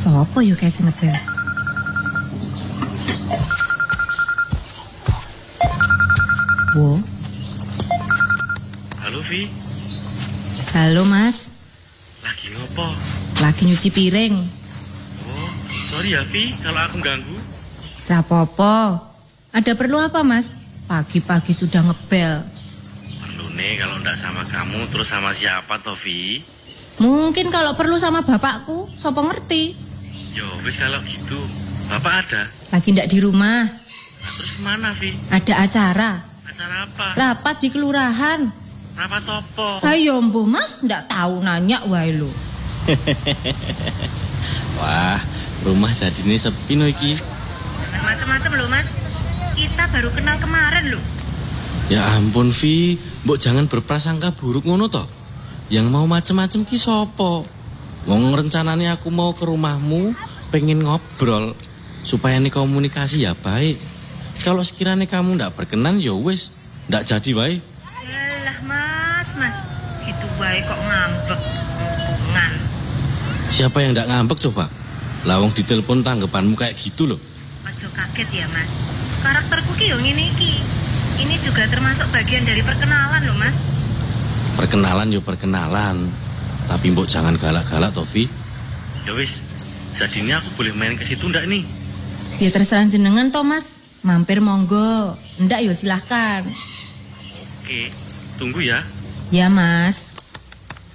Sopo yo kayak senebel? Wo. Halo, Vi. Halo, Mas. Lagi ngopo? Lagi nyuci piring. Oh, sorry ya, Vi, kalau aku ganggu. Rapopo. Ada perlu apa, Mas? Pagi-pagi sudah ngebel. Perlu nih kalau ndak sama kamu, terus sama siapa toh, Vi? Mungkin kalau perlu sama bapakku, sopo ngerti. Yo, wis kalau gitu. Bapak ada? Lagi ndak di rumah. Nah, terus kemana, Vi? Ada acara. Acara apa? Rapat di kelurahan. Rapat opo? Ayo, Mbo, Mas, ndak tahu nanya wae lo. Wah, rumah jadi ini sepi no iki. Jangan macam-macam lo, Mas. Kita baru kenal kemarin lo. Ya ampun, Vi, mbok jangan berprasangka buruk ngono toh. Yang mau macem-macem ki sopo? Wong rencanane aku mau ke rumahmu, pengen ngobrol supaya nih komunikasi ya baik. Kalau sekiranya kamu ndak berkenan ya wis, ndak jadi wae. Yalah, Mas. Gitu wae kok ngambek. Hubungan. Siapa yang ndak ngambek coba? Lawang ditelepon tanggapanmu kayak gitu loh. Aja kaget ya, Mas. Karakterku ki yo ngene iki. Ini juga termasuk bagian dari perkenalan loh, Mas. Perkenalan yo perkenalan. Tapi mbok jangan galak-galak toh, Vi. Ya wis, jadinya aku boleh main ke situ ndak nih? Ya terserah jenengan toh, Mas. Mampir monggo. Ndak yo silahkan. Oke, tunggu ya. Ya, Mas.